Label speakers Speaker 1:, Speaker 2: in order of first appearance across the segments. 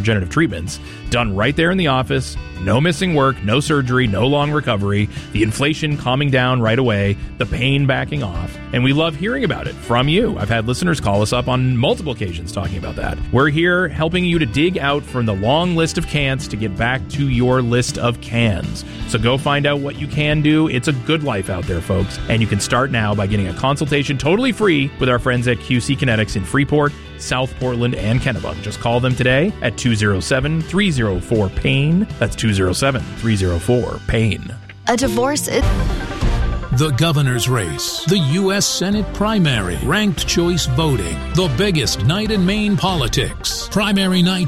Speaker 1: regenerative treatments done right there in the office. No missing work, no surgery, no long recovery, the inflation calming down right away, the pain backing off. And we love hearing about it from you. I've had listeners call us up on multiple occasions talking about that. We're here helping you to dig out from the long list of can'ts to get back to your list of cans. So go find out what you can do. It's a good life out there, folks. And you can start now by getting a consultation totally free with our friends at QC Kinetics in Freeport, South Portland, and Kennebunk. Just call them today at 207-304-PAIN. That's 207-304-PAIN.
Speaker 2: A divorce is...
Speaker 3: The governor's race, the U.S. Senate primary, ranked choice voting, the biggest night in Maine politics. Primary Night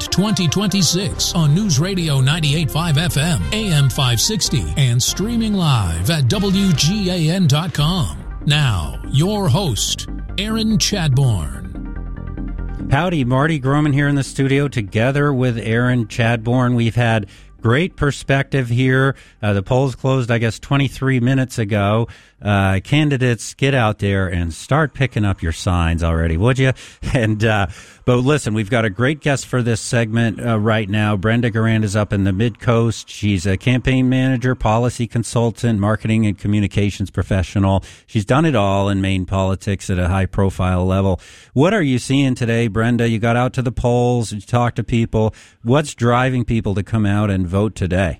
Speaker 3: 2026 on News Radio 98.5 FM, AM 560, and streaming live at WGAN.com. Now, your host, Aaron Chadbourne.
Speaker 4: Howdy, Marty Groman here in the studio together with Aaron Chadbourne. We've had great perspective here. The polls closed, I guess, 23 minutes ago. Candidates, get out there and start picking up your signs already, would you? And but listen, we've got a great guest for this segment right now. Brenda Garand is up in the Mid-Coast. She's a campaign manager, policy consultant, marketing and communications professional. She's done it all in Maine politics at a high-profile level. What are you seeing today, Brenda? You got out to the polls, you talked to people. What's driving people to come out and vote today?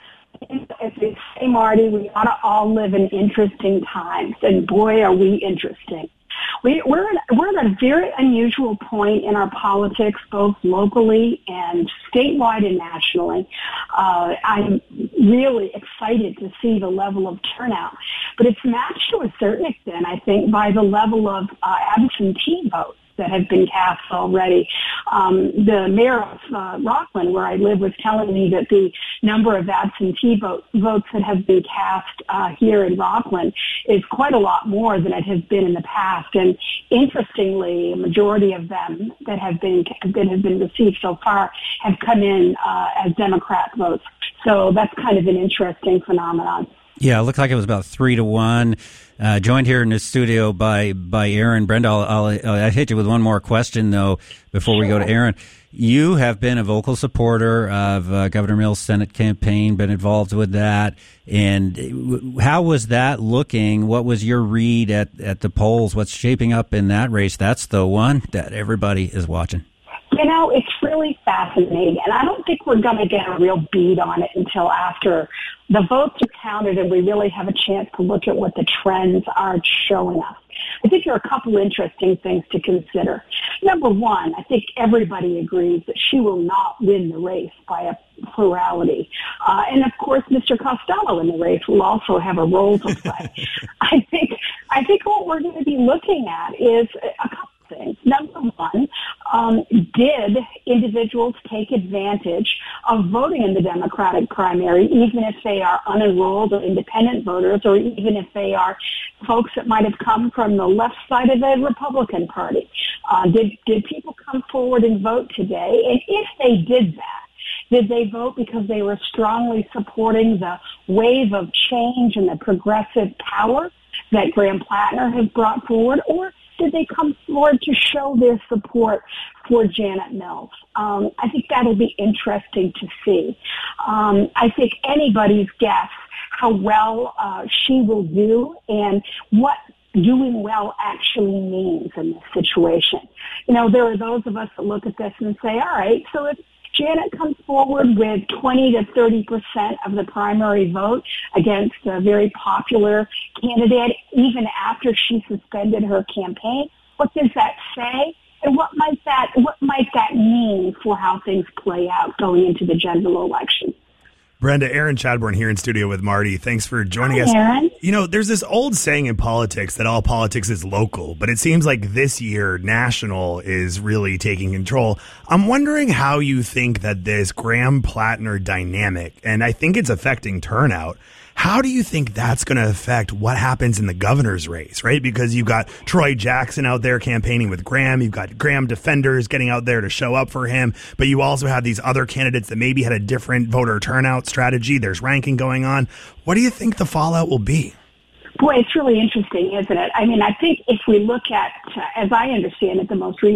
Speaker 5: As they say, Marty, we ought to all live in interesting times, and boy, are we interesting. We're at a very unusual point in our politics, both locally and statewide and nationally. I'm really excited to see the level of turnout, but it's matched to a certain extent, I think, by the level of absentee votes that have been cast already. The mayor of Rockland, where I live, was telling me that the number of absentee votes that have been cast here in Rockland is quite a lot more than it has been in the past. And interestingly, a majority of them that have been received so far have come in as Democrat votes. So that's kind of an interesting phenomenon.
Speaker 4: Yeah, it looked like it was about 3-1. Joined here in the studio by Aaron. Brenda, I'll hit you with one more question, though, before we go to Aaron. You have been a vocal supporter of Governor Mills' Senate campaign, been involved with that. And how was that looking? What was your read at the polls? What's shaping up in that race? That's the one that everybody is watching.
Speaker 5: You know, it's really fascinating, and I don't think we're going to get a real beat on it until after the votes are counted and we really have a chance to look at what the trends are showing us. I think there are a couple interesting things to consider. Number one, I think everybody agrees that she will not win the race by a plurality. And of course, Mr. Costello in the race will also have a role to play. I think what we're going to be looking at is a couple things. Number one, did individuals take advantage of voting in the Democratic primary, even if they are unenrolled or independent voters, or even if they are folks that might have come from the left side of the Republican Party? Did people come forward and vote today? And if they did that, did they vote because they were strongly supporting the wave of change and the progressive power that Graham Plattner has brought forward, or did they come forward to show their support for Janet Mills? I think that'll be interesting to see. I think anybody's guess how well she will do and what doing well actually means in this situation. You know, there are those of us that look at this and say, all right, so if Janet comes forward with 20 to 30% of the primary vote against a very popular candidate, even after she suspended her campaign. What does that say? And what might that mean for how things play out going into the general election?
Speaker 6: Brenda, Aaron Chadbourne here in studio with Marty. Thanks for joining us.
Speaker 5: Aaron.
Speaker 6: You know, there's this old saying in politics that all politics is local, but it seems like this year national is really taking control. I'm wondering how you think that this Graham Plattner dynamic, and I think it's affecting turnout, how do you think that's going to affect what happens in the governor's race, right? Because you've got Troy Jackson out there campaigning with Graham. You've got Graham defenders getting out there to show up for him. But you also have these other candidates that maybe had a different voter turnout strategy. There's ranking going on. What do you think the fallout will be?
Speaker 5: Boy, it's really interesting, isn't it? I mean, I think if we look at, as I understand it, the most recent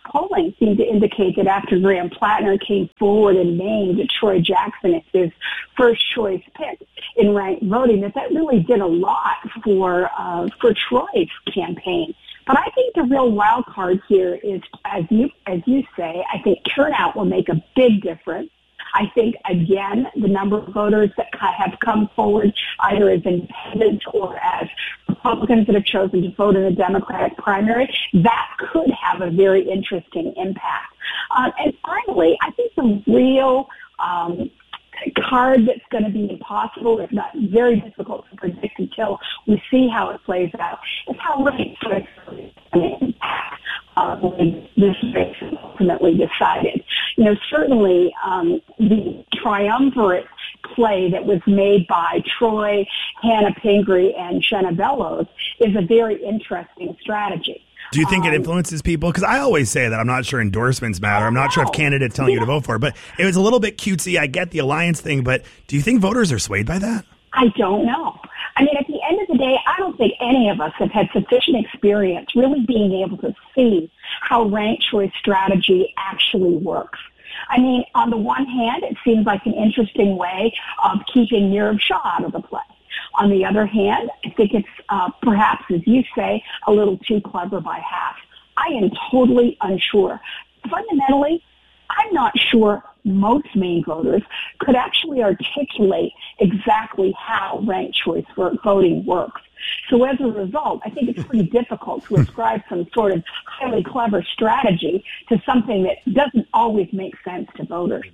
Speaker 5: polling seemed to indicate that after Graham Plattner came forward and named Troy Jackson as his first choice pick in ranked voting, that really did a lot for Troy's campaign. But I think the real wild card here is, as you say, I think turnout will make a big difference. I think, again, the number of voters that have come forward either as independents or as Republicans that have chosen to vote in the Democratic primary, that could have a very interesting impact. And finally, I think the real card that's going to be impossible, if not very difficult to predict until we see how it plays out, is how race is going to impact when this race is ultimately decided. Certainly the triumvirate play that was made by Troy, Hannah Pingree, and Shenna Bellows is a very interesting strategy.
Speaker 6: Do you think it influences people? Because I always say that I'm not sure endorsements matter. I'm not sure if candidates telling you to vote for it. But it was a little bit cutesy. I get the alliance thing. But do you think voters are swayed by that?
Speaker 5: I don't know. I mean, at the end of the day, I don't think any of us have had sufficient experience really being able to see how ranked choice strategy actually works. I mean, on the one hand, it seems like an interesting way of keeping Nirav Shah out of the play. On the other hand, I think it's perhaps, as you say, a little too clever by half. I am totally unsure. Fundamentally, I'm not sure most Maine voters could actually articulate exactly how ranked choice voting works. So as a result, I think it's pretty difficult to ascribe some sort of highly clever strategy to something that doesn't always make sense to voters.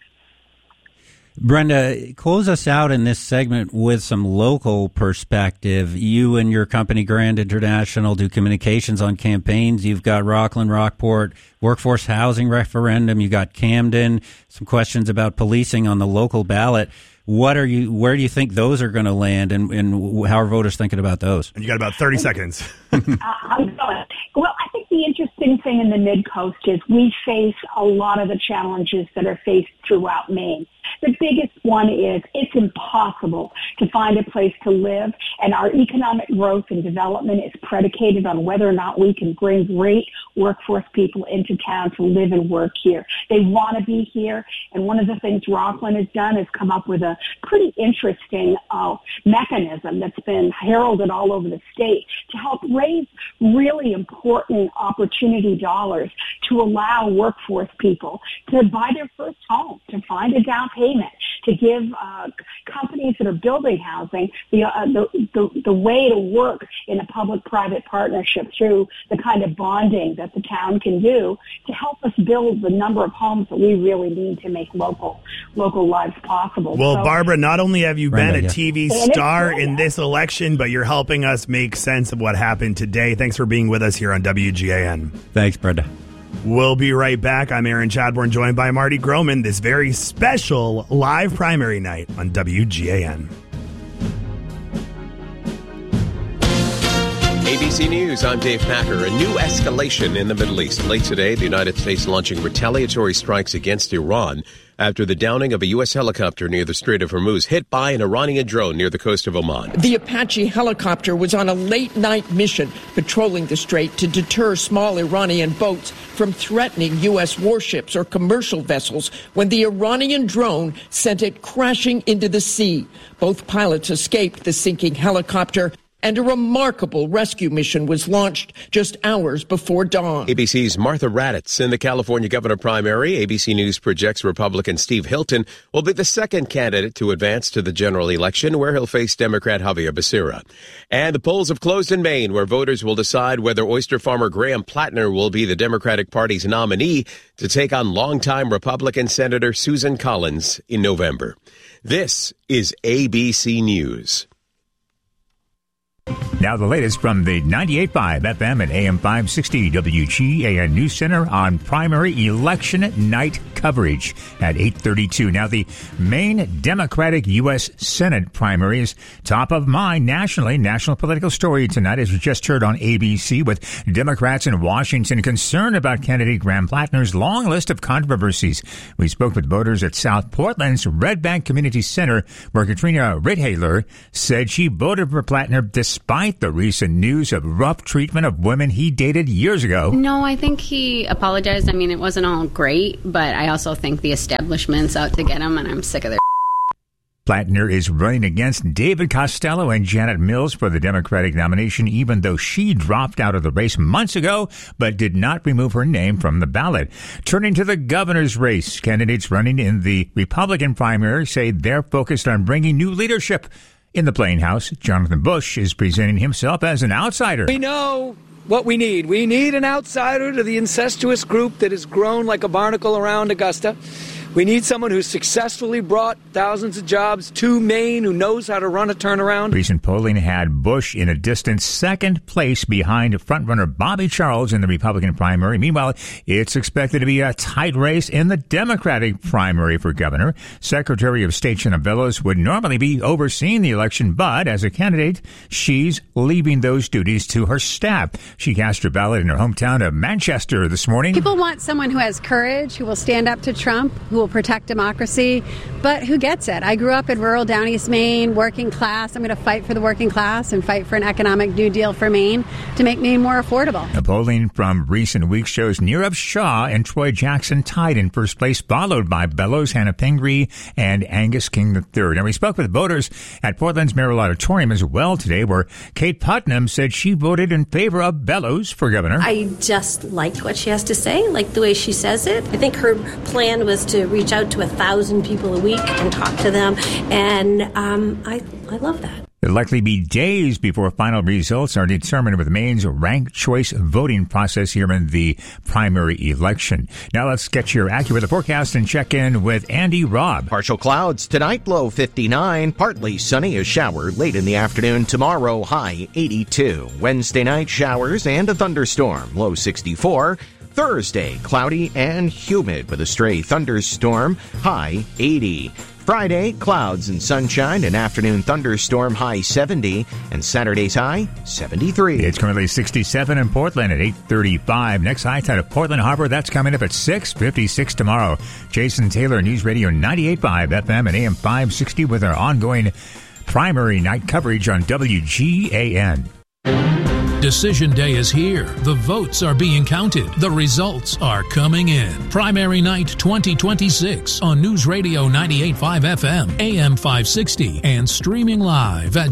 Speaker 4: Brenda, close us out in this segment with some local perspective. You and your company, Grand International, do communications on campaigns. You've got Rockland, Rockport, workforce housing referendum. You've got Camden, some questions about policing on the local ballot. Where do you think those are going to land, and how are voters thinking about those?
Speaker 6: And you got about 30 seconds.
Speaker 5: I'm going. Well, I think the interesting thing in the Mid-Coast is we face a lot of the challenges that are faced throughout Maine. The biggest one is it's impossible to find a place to live, and our economic growth and development is predicated on whether or not we can bring great workforce people into town to live and work here. They want to be here, and one of the things Rockland has done is come up with a pretty interesting mechanism that's been heralded all over the state to help raise really important opportunity dollars to allow workforce people to buy their first home, to find a down payment, to give companies that are building housing the way to work in a public-private partnership through the kind of bonding that the town can do to help us build the number of homes that we really need to make local lives possible.
Speaker 6: Well, so, Barbara, not only have you been a TV star in this election, but you're helping us make sense of what happened today. Thanks for being with us here on WGAN.
Speaker 4: Thanks, Brenda.
Speaker 6: We'll be right back. I'm Aaron Chadbourne, joined by Marty Groman, this very special live primary night on WGAN.
Speaker 2: ABC News, I'm Dave Packer. A new escalation in the Middle East. Late today, the United States launching retaliatory strikes against Iran after the downing of a U.S. helicopter near the Strait of Hormuz, hit by an Iranian drone near the coast of Oman.
Speaker 7: The Apache helicopter was on a late-night mission patrolling the strait to deter small Iranian boats from threatening U.S. warships or commercial vessels when the Iranian drone sent it crashing into the sea. Both pilots escaped the sinking helicopter, and a remarkable rescue mission was launched just hours before dawn.
Speaker 2: ABC's Martha Raddatz in the California governor primary. ABC News projects Republican Steve Hilton will be the second candidate to advance to the general election, where he'll face Democrat Javier Becerra. And the polls have closed in Maine, where voters will decide whether oyster farmer Graham Plattner will be the Democratic Party's nominee to take on longtime Republican Senator Susan Collins in November. This is ABC News.
Speaker 8: Now the latest from the 98.5 FM and AM 560 WGAN News Center on primary election night coverage at 8:32. Now the Maine Democratic U.S. Senate primary is top of mind nationally. National political story tonight, as we just heard on ABC, with Democrats in Washington concerned about candidate Graham Plattner's long list of controversies. We spoke with voters at South Portland's Red Bank Community Center, where Katrina Rithaler said she voted for Plattner despite despite the recent news of rough treatment of women he dated years ago.
Speaker 9: No, I think he apologized. I mean, it wasn't all great, but I also think the establishment's out to get him, and I'm sick of their
Speaker 8: Plattner is running against David Costello and Janet Mills for the Democratic nomination, even though she dropped out of the race months ago, but did not remove her name from the ballot. Turning to the governor's race, candidates running in the Republican primary say they're focused on bringing new leadership. In the Plain House, Jonathan Bush is presenting himself as an outsider.
Speaker 10: We know what we need. We need an outsider to the incestuous group that has grown like a barnacle around Augusta. We need someone who successfully brought thousands of jobs to Maine, who knows how to run a turnaround.
Speaker 8: Recent polling had Bush in a distant second place behind frontrunner Bobby Charles in the Republican primary. Meanwhile, it's expected to be a tight race in the Democratic primary for governor. Secretary of State Jenna Villas would normally be overseeing the election, but as a candidate, she's leaving those duties to her staff. She cast her ballot in her hometown of Manchester this morning.
Speaker 11: People want someone who has courage, who will stand up to Trump, who will protect democracy, but who gets it. I grew up in rural Down East Maine, working class. I'm going to fight for the working class and fight for an economic new deal for Maine to make Maine more affordable.
Speaker 8: The polling from recent weeks shows Neerav Shah and Troy Jackson tied in first place, followed by Bellows, Hannah Pingree, and Angus King III. Now, we spoke with voters at Portland's Merrill Auditorium as well today, where Kate Putnam said she voted in favor of Bellows for governor.
Speaker 12: I just like what she has to say, like the way she says it. I think her plan was to reach out to 1,000 people a week and talk to them, and I love that.
Speaker 8: It'll likely be days before final results are determined with Maine's ranked choice voting process here in the primary election. Now let's get your AccuWeather forecast and check in with Andy Robb.
Speaker 13: Partial clouds tonight, low 59. Partly sunny, a shower late in the afternoon. Tomorrow, high 82. Wednesday night, showers and a thunderstorm, low 64. Thursday, cloudy and humid with a stray thunderstorm, high 80. Friday, clouds and sunshine, an afternoon thunderstorm, high 70, and Saturday's high 73.
Speaker 8: It's currently 67 in Portland at 8:35. Next high tide of Portland Harbor, that's coming up at 6:56 tomorrow. Jason Taylor, News Radio 98.5 FM and AM 560 with our ongoing primary night coverage on WGAN.
Speaker 3: Decision day is here. The votes are being counted. The results are coming in. Primary night 2026 on News Radio 98.5 FM, AM 560, and streaming live at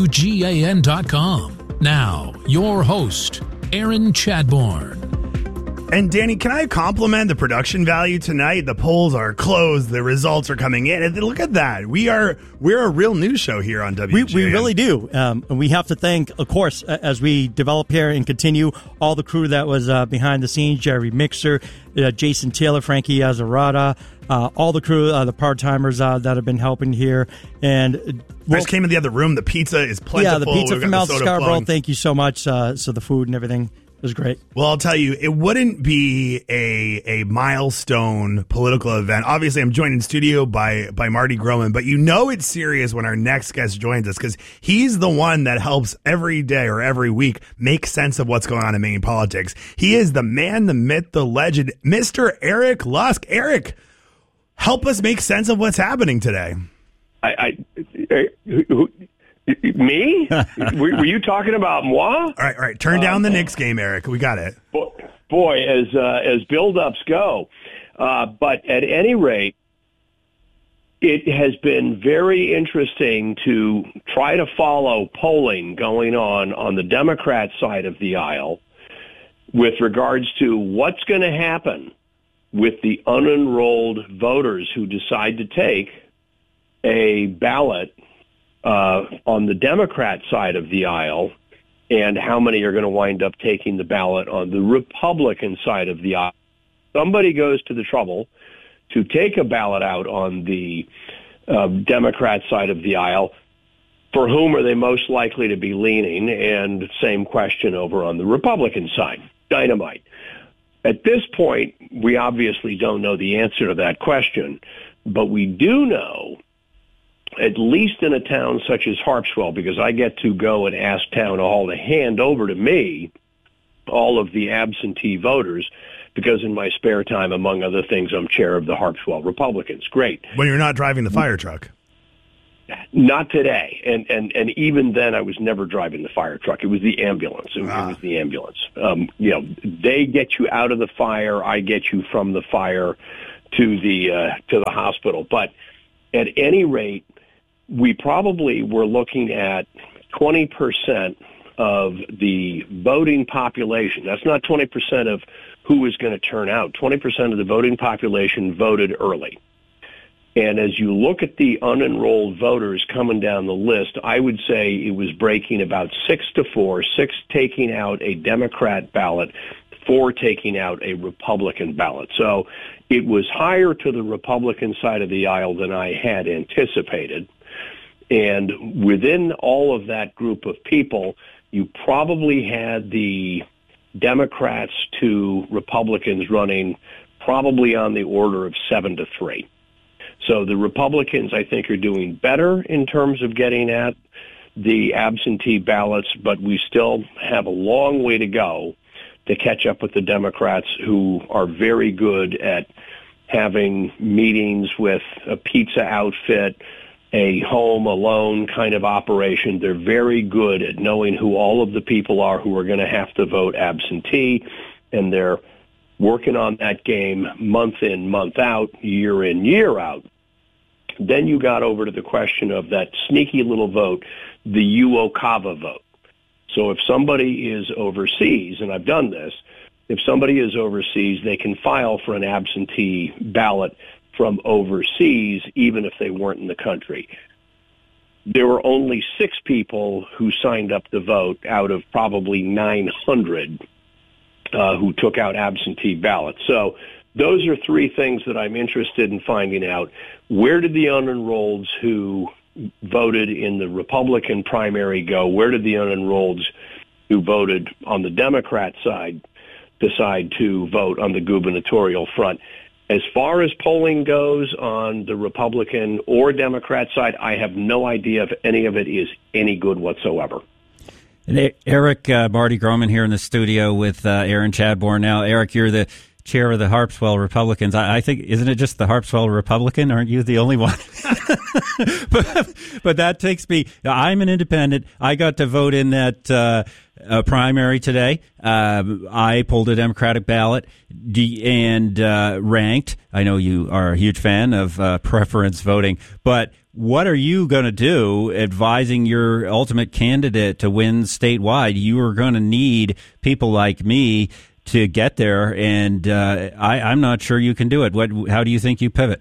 Speaker 3: WGAN.com. Now, your host, Aaron Chadbourne.
Speaker 6: And Danny, can I compliment the production value tonight? The polls are closed. The results are coming in. And look at that. We're a real news show here on WGAN.
Speaker 14: We really do. And we have to thank, of course, as we develop here and continue, all the crew that was behind the scenes, Jerry Mixer, Jason Taylor, Frankie Azarada, all the crew, the part-timers that have been helping here. And
Speaker 6: I just came in the other room. The pizza is plentiful.
Speaker 14: Yeah, the pizza from Mount Scarborough.
Speaker 6: Flowing.
Speaker 14: Thank you so much. So the food and everything was great.
Speaker 6: Well, I'll tell you, it wouldn't be a milestone political event. Obviously, I'm joined in studio by Marty Groman, but you know it's serious when our next guest joins us because he's the one that helps every day or every week make sense of what's going on in Maine politics. He is the man, the myth, the legend, Mr. Eric Lusk. Eric, help us make sense of what's happening today.
Speaker 15: Me? Were you talking about moi?
Speaker 6: All right. Turn down the Knicks game, Eric. We got it.
Speaker 15: Boy, as build-ups go. But at any rate, it has been very interesting to try to follow polling going on the Democrat side of the aisle with regards to what's going to happen with the unenrolled voters who decide to take a ballot on the Democrat side of the aisle, and how many are going to wind up taking the ballot on the Republican side of the aisle. Somebody goes to the trouble to take a ballot out on the Democrat side of the aisle. For whom are they most likely to be leaning? And same question over on the Republican side. Dynamite. At this point, we obviously don't know the answer to that question, but we do know, at least in a town such as Harpswell, because I get to go and ask Town Hall to hand over to me all of the absentee voters, because in my spare time, among other things, I'm chair of the Harpswell Republicans. Great.
Speaker 6: When you're not driving the fire truck.
Speaker 15: Not today. And even then, I was never driving the fire truck. It was the ambulance. It was the ambulance. They get you out of the fire. I get you from the fire to the hospital. But at any rate, we probably were looking at 20% of the voting population. That's not 20% of who was going to turn out. 20% of the voting population voted early. And as you look at the unenrolled voters coming down the list, I would say it was breaking about 6-4, 6 taking out a Democrat ballot, 4 taking out a Republican ballot. So it was higher to the Republican side of the aisle than I had anticipated. And within all of that group of people, you probably had the Democrats to Republicans running probably on the order of 7-3. So the Republicans, I think, are doing better in terms of getting at the absentee ballots, but we still have a long way to go to catch up with the Democrats, who are very good at having meetings with a pizza outfit, a home alone kind of operation. They're very good at knowing who all of the people are who are going to have to vote absentee, and they're working on that game month in, month out, year in, year out. Then you got over to the question of that sneaky little vote, the UOCAVA vote. So if somebody is overseas, and I've done this, if somebody is overseas, they can file for an absentee ballot from overseas, even if they weren't in the country. There were only 6 people who signed up to vote out of probably 900 who took out absentee ballots. So those are 3 things that I'm interested in finding out. Where did the unenrolleds who voted in the Republican primary go? Where did the unenrolleds who voted on the Democrat side decide to vote on the gubernatorial front? As far as polling goes on the Republican or Democrat side, I have no idea if any of it is any good whatsoever.
Speaker 4: And Eric, Marty Groman here in the studio with Aaron Chadbourne. Now, Eric, you're the chair of the Harpswell Republicans. I think, isn't it just the Harpswell Republican? Aren't you the only one? but that takes me, I'm an independent. I got to vote in that primary today. I pulled a Democratic ballot and ranked. I know you are a huge fan of preference voting, but what are you going to do advising your ultimate candidate to win statewide? You are going to need people like me to get there, and I'm not sure you can do it. How do you think you pivot?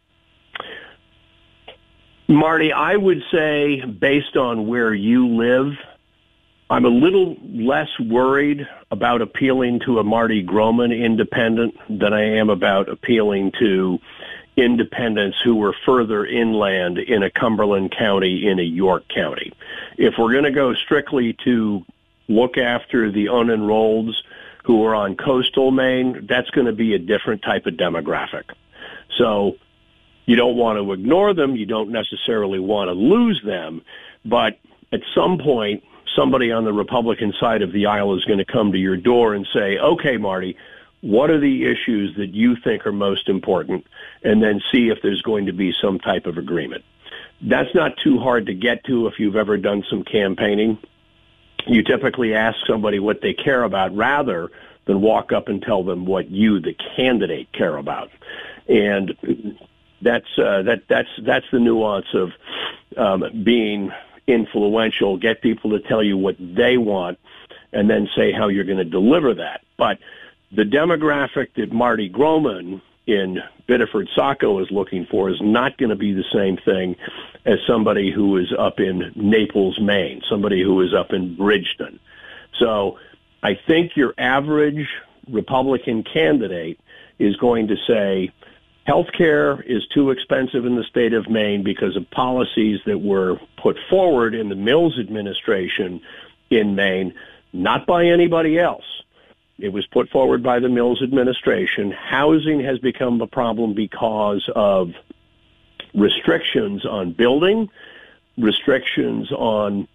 Speaker 15: Marty, I would say, based on where you live, I'm a little less worried about appealing to a Marty Groman independent than I am about appealing to independents who were further inland in a Cumberland County, in a York County. If we're going to go strictly to look after the unenrolleds who are on coastal Maine, that's going to be a different type of demographic. So you don't want to ignore them. You don't necessarily want to lose them. But at some point, somebody on the Republican side of the aisle is going to come to your door and say, okay, Marty, what are the issues that you think are most important? And then see if there's going to be some type of agreement. That's not too hard to get to if you've ever done some campaigning. You typically ask somebody what they care about rather than walk up and tell them what you, the candidate, care about. And that's the nuance of being influential. Get people to tell you what they want and then say how you're going to deliver that. But the demographic that Marty Groman in Biddeford-Saco is looking for is not going to be the same thing as somebody who is up in Naples, Maine, somebody who is up in Bridgeton. So I think your average Republican candidate is going to say healthcare is too expensive in the state of Maine because of policies that were put forward in the Mills administration in Maine, not by anybody else. It was put forward by the Mills administration. Housing has become a problem because of restrictions on building, restrictions on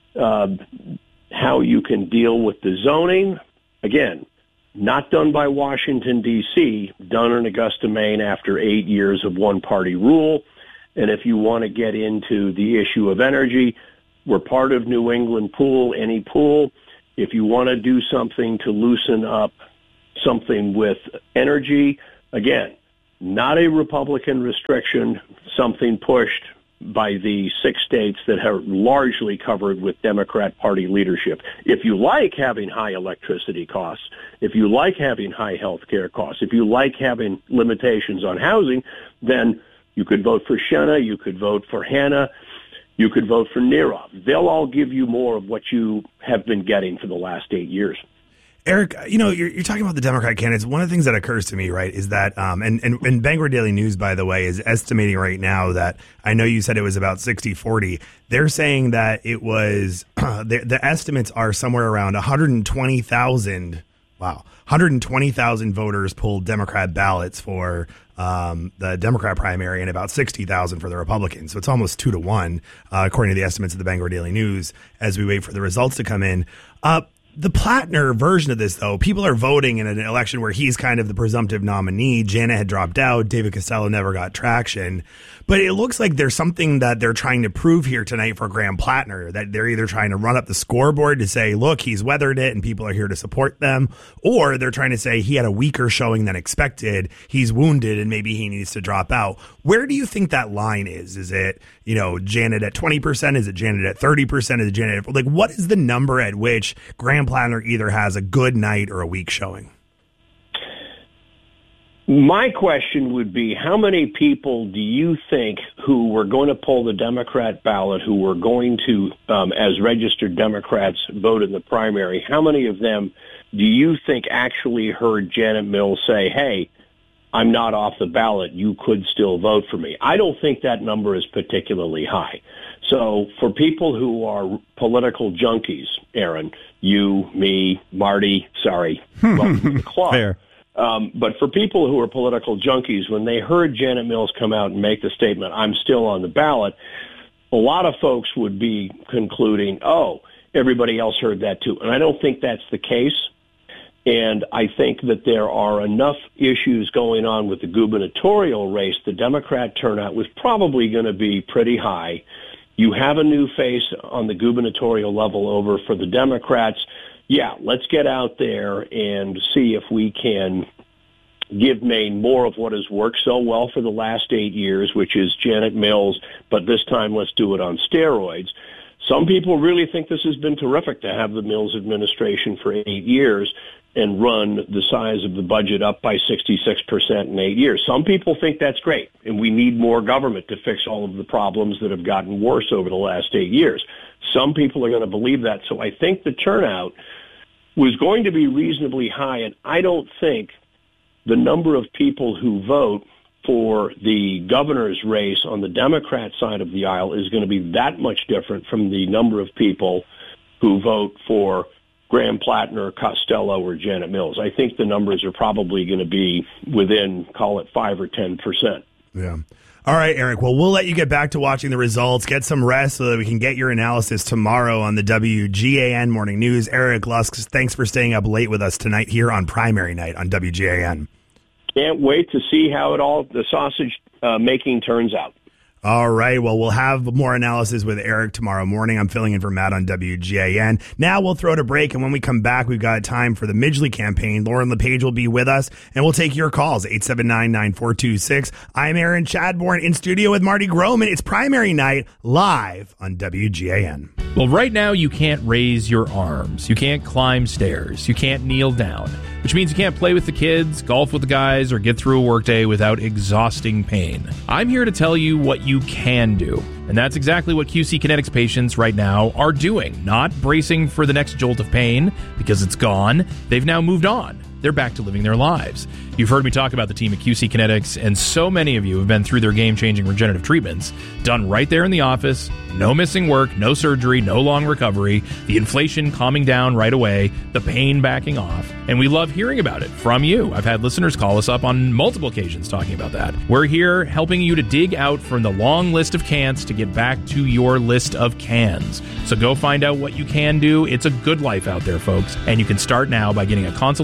Speaker 15: how you can deal with the zoning. Again, not done by Washington, D.C., done in Augusta, Maine after 8 years of one-party rule. And if you want to get into the issue of energy, we're part of New England Pool, any pool. If you want to do something to loosen up something with energy, again, not a Republican restriction, something pushed by the 6 states that are largely covered with Democrat Party leadership. If you like having high electricity costs, if you like having high health care costs, if you like having limitations on housing, then you could vote for Shenna, you could vote for Hanna, you could vote for Nirov. They'll all give you more of what you have been getting for the last 8 years.
Speaker 6: Eric, you're talking about the Democrat candidates. One of the things that occurs to me, right, is that, and Bangor Daily News, by the way, is estimating right now that, I know you said it was about 60-40. They're saying that it was, the estimates are somewhere around 120,000. Wow. 120,000 voters pulled Democrat ballots for the Democrat primary and about 60,000 for the Republicans. So it's almost 2-1, according to the estimates of the Bangor Daily News, as we wait for the results to come in. The Plattner version of this, though, people are voting in an election where he's kind of the presumptive nominee. Janet had dropped out. David Costello never got traction. But it looks like there's something that they're trying to prove here tonight for Graham Plattner, that they're either trying to run up the scoreboard to say, look, he's weathered it and people are here to support them, or they're trying to say he had a weaker showing than expected. He's wounded and maybe he needs to drop out. Where do you think that line is? Is it, Janet at 20%? Is it Janet at 30%? Is it Janet at, what is the number at which Graham Plattner either has a good night or a weak showing?
Speaker 15: My question would be, how many people do you think who were going to pull the Democrat ballot, who were going to, as registered Democrats, vote in the primary, how many of them do you think actually heard Janet Mills say, hey, I'm not off the ballot, you could still vote for me? I don't think that number is particularly high. So for people who are political junkies, Aaron, you, me, Marty, sorry, welcome to the club.
Speaker 4: Fair.
Speaker 15: But for people who are political junkies, when they heard Janet Mills come out and make the statement, I'm still on the ballot, a lot of folks would be concluding, oh, everybody else heard that too. And I don't think that's the case. And I think that there are enough issues going on with the gubernatorial race. The Democrat turnout was probably going to be pretty high. You have a new face on the gubernatorial level over for the Democrats. Yeah, let's get out there and see if we can give Maine more of what has worked so well for the last 8 years, which is Janet Mills, but this time let's do it on steroids. Some people really think this has been terrific to have the Mills administration for 8 years and run the size of the budget up by 66% in 8 years. Some people think that's great, and we need more government to fix all of the problems that have gotten worse over the last 8 years. Some people are going to believe that, so I think the turnout was going to be reasonably high, and I don't think the number of people who vote for the governor's race on the Democrat side of the aisle is going to be that much different from the number of people who vote for Graham Plattner, Costello, or Janet Mills. I think the numbers are probably going to be within, call it 5 or 10%.
Speaker 6: Yeah. All right, Eric. Well, we'll let you get back to watching the results, get some rest so that we can get your analysis tomorrow on the WGAN Morning News. Eric Lusk, thanks for staying up late with us tonight here on Primary Night on WGAN.
Speaker 15: Can't wait to see how the sausage making turns out.
Speaker 6: All right. Well, we'll have more analysis with Eric tomorrow morning. I'm filling in for Matt on WGAN. Now we'll throw it a break, and when we come back, we've got time for the Midgley campaign. Lauren LePage will be with us, and we'll take your calls, 879-9426. I'm Aaron Chadbourne in studio with Marty Groman. It's Primary Night live on WGAN.
Speaker 1: Well, right now you can't raise your arms. You can't climb stairs. You can't kneel down, which means you can't play with the kids, golf with the guys, or get through a workday without exhausting pain. I'm here to tell you what you can do. And that's exactly what QC Kinetics patients right now are doing. Not bracing for the next jolt of pain because it's gone. They've now moved on. They're back to living their lives. You've heard me talk about the team at QC Kinetics, and so many of you have been through their game-changing regenerative treatments, done right there in the office, no missing work, no surgery, no long recovery, the inflation calming down right away, the pain backing off, and we love hearing about it from you. I've had listeners call us up on multiple occasions talking about that. We're here helping you to dig out from the long list of can'ts to get back to your list of cans. So go find out what you can do. It's a good life out there, folks, and you can start now by getting a consultation totally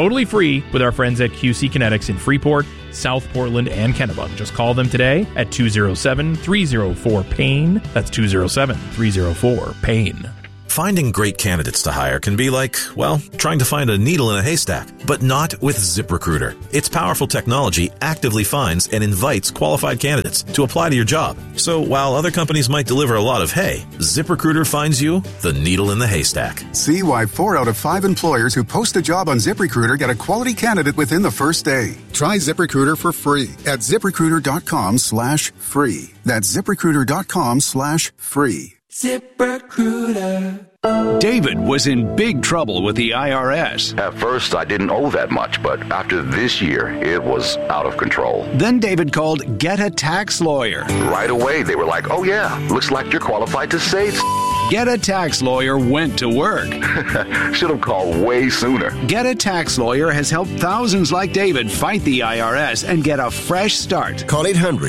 Speaker 1: totally free with our friends at QC Kinetics in Freeport, South Portland, and Kennebunk. Just call them today at 207-304-PAIN. That's 207-304-PAIN.
Speaker 16: Finding great candidates to hire can be like, well, trying to find a needle in a haystack, but not with ZipRecruiter. Its powerful technology actively finds and invites qualified candidates to apply to your job. So while other companies might deliver a lot of hay, ZipRecruiter finds you the needle in the haystack.
Speaker 17: See why 4 out of 5 employers who post a job on ZipRecruiter get a quality candidate within the first day. Try ZipRecruiter for free at ZipRecruiter.com/free. That's ZipRecruiter.com/free.
Speaker 18: ZipRecruiter. David was in big trouble with the IRS.
Speaker 19: At first, I didn't owe that much, but after this year, it was out of control.
Speaker 18: Then David called Get a Tax Lawyer.
Speaker 19: Right away, they were like, oh yeah, looks like you're qualified to save.
Speaker 18: Get a Tax Lawyer went to work.
Speaker 19: Should have called way sooner.
Speaker 18: Get a Tax Lawyer has helped thousands like David fight the IRS and get a fresh start.
Speaker 20: Call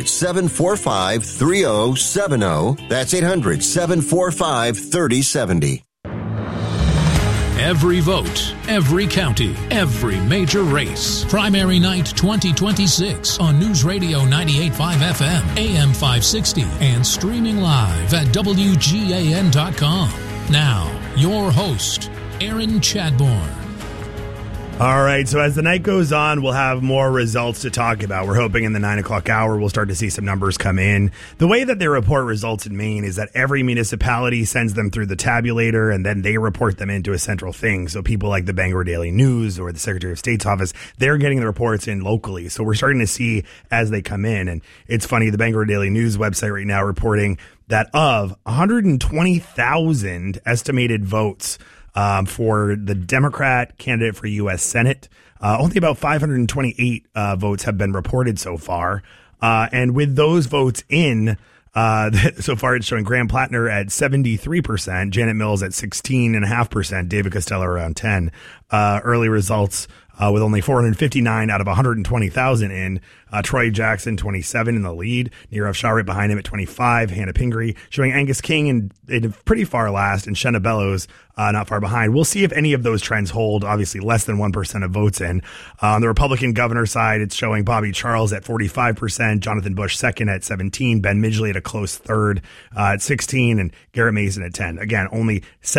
Speaker 20: 800-745-3070. That's 800-745-3070.
Speaker 3: Every vote, every county, every major race. Primary Night 2026 on News Radio 98.5 FM, AM 560, and streaming live at WGAN.com. Now, your host, Aaron Chadbourne.
Speaker 6: All right, so as the night goes on, we'll have more results to talk about. We're hoping in the 9 o'clock hour, we'll start to see some numbers come in. The way that they report results in Maine is that every municipality sends them through the tabulator, and then they report them into a central thing. So people like the Bangor Daily News or the Secretary of State's office, they're getting the reports in locally. So we're starting to see as they come in. And it's funny, the Bangor Daily News website right now reporting that of 120,000 estimated votes for the Democrat candidate for U.S. Senate, only about 528 votes have been reported so far. And with those votes in, so far it's showing Graham Plattner at 73%, Janet Mills at 16.5%, David Costello around 10%. Early results with only 459 out of 120,000 in. Troy Jackson, 27 in the lead. Nirav Shah right behind him at 25. Hannah Pingree showing Angus King in pretty far last, and Shenna Bellows not far behind. We'll see if any of those trends hold. Obviously, less than 1% of votes in. On the Republican governor side, it's showing Bobby Charles at 45%, Jonathan Bush second at 17%, Ben Midgley at a close third at 16%, and Garrett Mason at 10%. Again, only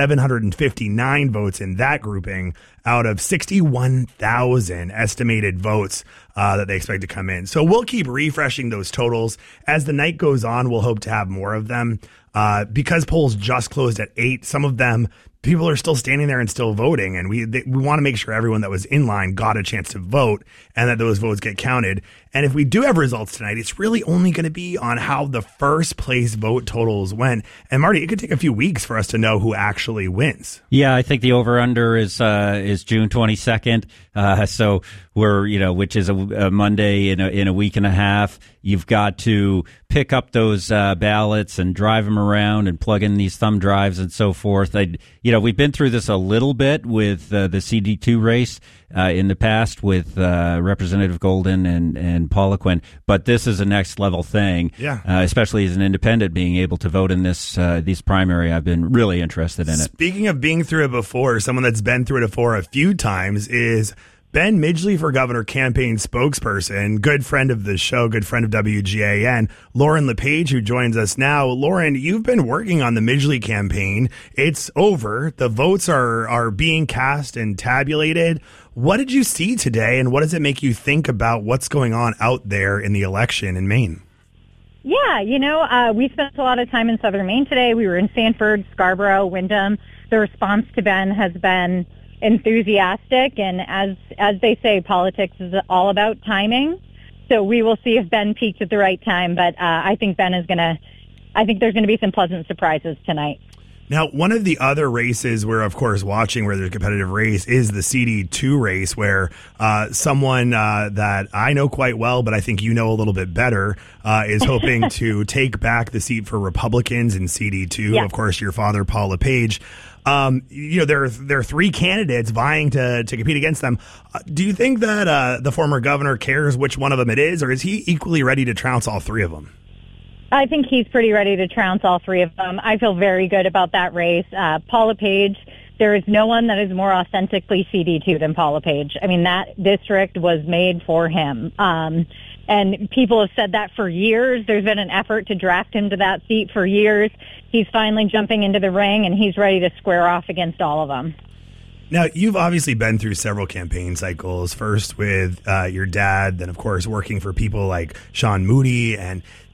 Speaker 6: 759 votes in that grouping out of 61,000 estimated votes that they expect to come in. So we'll keep refreshing those totals. As the night goes on, we'll hope to have more of them. Because polls just closed at 8, some of them, people are still standing there and still voting. And we want to make sure everyone that was in line got a chance to vote and that those votes get counted. And if we do have results tonight, it's really only going to be on how the first place vote totals went. And Marty, it could take a few weeks for us to know who actually wins.
Speaker 4: Yeah, I think the over-under is June 22nd. So we're, which is a Monday in a week and a half. You've got to pick up those ballots and drive them around and plug in these thumb drives and so forth. We've been through this a little bit with the CD2 race in the past with Representative Golden and Poliquin, but this is a next level thing. Yeah. Especially as an independent, being able to vote in this primary, I've been really interested in it.
Speaker 6: Speaking of being through it before, someone that's been through it before a few times is Ben Midgley for Governor campaign spokesperson, good friend of the show, good friend of WGAN, Lauren LePage, who joins us now. Lauren, you've been working on the Midgley campaign. It's over. The votes are being cast and tabulated. What did you see today, and what does it make you think about what's going on out there in the election in Maine?
Speaker 21: Yeah, we spent a lot of time in southern Maine today. We were in Sanford, Scarborough, Windham. The response to Ben has been enthusiastic, and as they say, politics is all about timing. So we will see if Ben peaked at the right time, but I think there's going to be some pleasant surprises tonight.
Speaker 6: Now, one of the other races we're, of course, watching where there's a competitive race is the CD2 race, where someone that I know quite well, but I think you know a little bit better, is hoping to take back the seat for Republicans in CD2. Yeah. Of course, your father, Paul LePage. There are 3 candidates vying to compete against them. Do you think that the former governor cares which one of them it is, or is he equally ready to trounce all 3 of them?
Speaker 21: I think he's pretty ready to trounce all 3 of them. I feel very good about that race. Paul LePage there is no one that is more authentically CD2 than Paul LePage. I mean, that district was made for him. And people have said that for years. There's been an effort to draft him to that seat for years. He's finally jumping into the ring, and he's ready to square off against all of them.
Speaker 6: Now, you've obviously been through several campaign cycles, first with your dad, then, of course, working for people like Sean Moody. And